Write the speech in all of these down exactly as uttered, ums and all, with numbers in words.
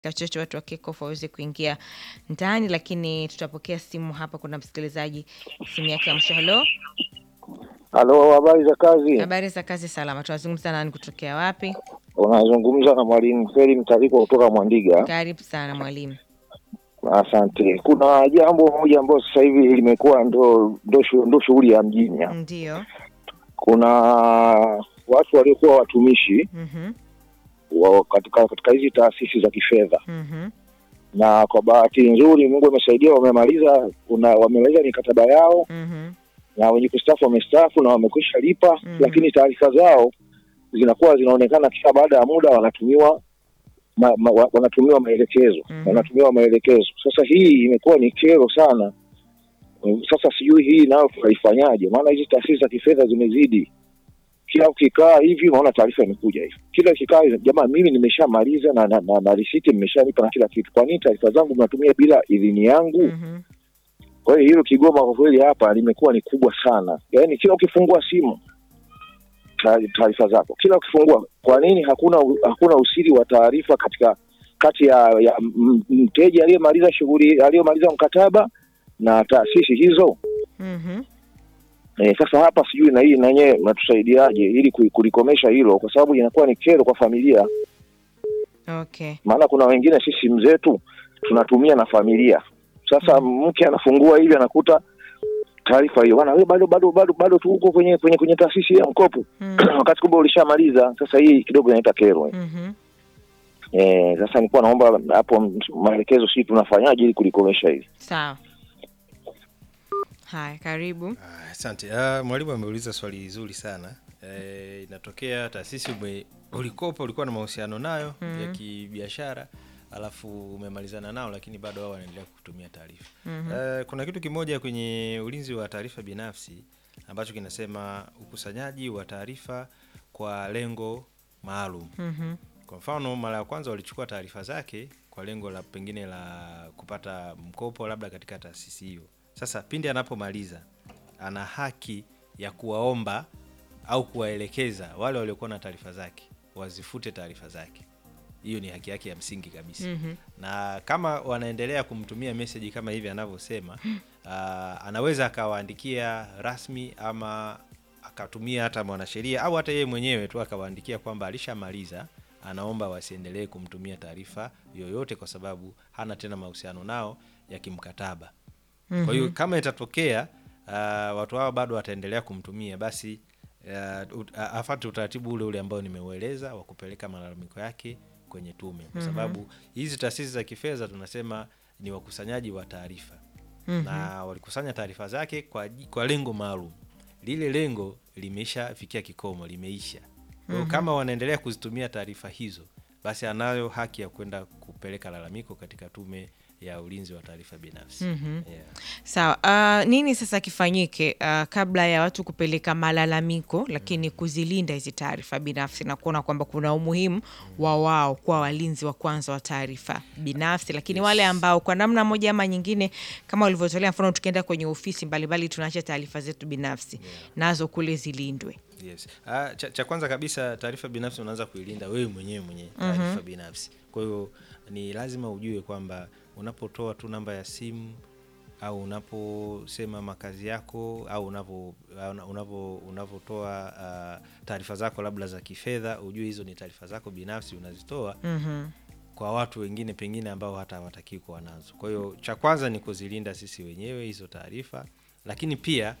Kachocho watu wa Kickoff waweze kuingia ndani, lakini tutapokea simu hapa. Kuna msikilizaji simu yake ya mwisho. Hello. Halo, habari za kazi? Habari za kazi salama. Tunazungumza nani kutokea wapi? Unazungumza na Mwalimu Feli Mtariko kutoka Mwandiga. Karibu sana mwalimu. Asante. Kuna jambo moja ambalo sasa hivi limekuwa ndo ndo ndo shughuli ya mjini. Ndio. Kuna watu waliokuwa watumishi Mhm. wa katika katika hizi taasisi za kifedha. Mhm. Na kwa bahati nzuri Mungu amesaidia, wamemaliza una wamemaliza mikataba yao. Mhm. Na wenye kustaafu wamestaafu na wamekwisha lipa, mm-hmm. lakini taarifa zao zinakuwa zinaonekana kila baada ya muda wanatumiwa ma, ma, wanatumiwa maelekezo mm-hmm. wanatumiwa maelekezo. Sasa hii imekuwa ni kero sana. Sasa sijui hii nayo tunaifanyaje, maana hizi taasisi za kifedha zimezidi. Kila ukikaa hivi unaona taarifa imekuja hivi. Kila ukikaa jamaa, mimi nimeshamaliza na na, na, na risiti nimeshalipa na kila kitu. Kwa nini taarifa zangu mnatumia bila idhini yangu? Mhm. Kwa hiyo hilo Kigoma kwa kweli hapa limekuwa ni kubwa sana. Yaani kila ukifungua simu taarifa zako. Kila ukifungua, kwa nini hakuna hakuna usiri wa taarifa katika kati ya, ya mteja aliyemaliza shughuli aliyemaliza mkataba na taasisi hizo? Mhm. Eh, sasa hapa sijui na hii na nyenye mnatusaidiaje ili kulikomesha hilo, kwa sababu inakuwa ni kero kwa familia. Okay. Maana kuna wengine sisi simu zetu tunatumia na familia. Sasa mm. mke anafungua hivi anakuta taarifa hiyo, bwana wewe bado bado bado bado tu uko kwenye kwenye kwenye taasisi ya mkopo mm. wakati kumbe ulishamaliza. Sasa hii kidogo inaita kero. Mhm. Eh, sasa nilikuwa naomba hapo maelekezo, sisi tunafanyaje ili kulikomesha hili. Sawa. Hai, karibu. Asante. Ah, uh, mwalimu ameuliza swali zuri sana. Eh, inatokea taasisi ume ulikopa ulikuwa na mahusiano nayo mm-hmm. ya kibiashara, alafu umemalizana nao lakini bado wao wanaendelea kutumia taarifa. Mm-hmm. Uh, kuna kitu kimoja kwenye ulinzi wa taarifa binafsi ambacho kinasema ukusanyaji wa taarifa kwa lengo maalum. Mm-hmm. Kwa mfano mara ya kwanza walichukua taarifa zake kwa lengo la pengine la kupata mkopo labda katika taasisi hiyo. Sasa pindi anapomaliza ana haki ya kuwaomba au kuwaelekeza wale waliokuwa na taarifa zake wazifute taarifa zake. Hiyo ni haki yake ya msingi kabisa. Mm-hmm. Na kama wanaendelea kumtumia message kama hivi anavyosema, uh, anaweza akawaandikia rasmi ama akatumia hata mwanasheria au hata yeye mwenyewe tu akawaandikia kwamba alishamaliza, anaomba wasiendelee kumtumia taarifa yoyote kwa sababu hana tena mahusiano nao ya kimkataba. Mm-hmm. Kwa hiyo kama itatokea uh, watu hao bado wataendelea kumtumia, basi uh, uh, afuate utaratibu ule ule ambao nimeueleza wa kupeleka malalamiko yake kwenye tume, kwa sababu hizi taasisi za kifedha tunasema ni wakusanyaji wa taarifa. Mm-hmm. Na walikusanya taarifa zake kwa kwa lengo maalum. Lile lengo limeshafikia kikomo, limeisha. Kwa hiyo kama wanaendelea kuzitumia taarifa hizo, basi anayo haki ya kwenda kupeleka lalamiko katika tume ya ulinzi wa taarifa binafsi. Mm-hmm. Yeah. Sawa. So, uh, nini sasa kifanyike uh, kabla ya watu kupeleka malalamiko, lakini mm-hmm. kuzilinda hizi taarifa binafsi na kuona kwamba kuna umuhimu mm-hmm. wa wao kwa walinzi wa kwanza wa taarifa binafsi, lakini yes. wale ambao kwa namna moja ama nyingine kama ulivyotolea mfano, tukienda kwenye ofisi mbalimbali tunaacha taarifa zetu binafsi, yeah. nazo kule zilindwe. Yes. Ah, cha, cha kwanza kabisa taarifa binafsi unaanza kuilinda wewe mwenyewe mwenyewe taarifa mm-hmm. binafsi. Kwa hiyo ni lazima ujue kwamba unapotoa tu namba ya simu au unaposema makazi yako au unapo unapo unapotoa uh, taarifa zako labda za kifedha, ujue hizo ni taarifa zako binafsi unazitoa mm-hmm. kwa watu wengine pengine ambao hata hawataki kuwa nazo. Kwa hiyo cha kwanza ni kuzilinda sisi wenyewe hizo taarifa, lakini pia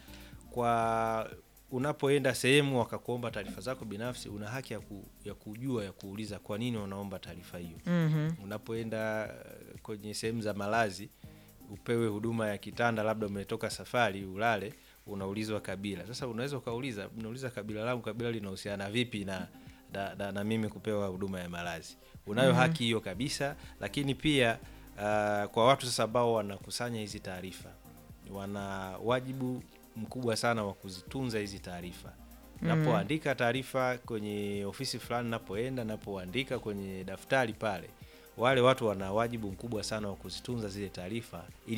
kwa unapoenda sehemu wakakuomba taarifa zako binafsi, una haki ya, ku, ya kujua ya kuuliza kwa nini wanaomba taarifa hiyo. Mm-hmm. Unapoenda kwenye sehemu za malazi upewe huduma ya kitanda, labda umetoka safari ulale, unaulizwa kabila. Sasa unaweza ukauliza, unauliza kabila langu, kabila linahusiana vipi na na, na na mimi kupewa huduma ya malazi. Unayo mm-hmm. haki hiyo kabisa, lakini pia uh, kwa watu sasa ambao wanakusanya hizi taarifa, wana wajibu mkubwa sana wa kuzitunza hizi taarifa. Napoandika taarifa kwenye ofisi fulani, napoenda napoandika kwenye daftari pale, wale watu wana wajibu mkubwa sana wa kuzitunza zile taarifa ili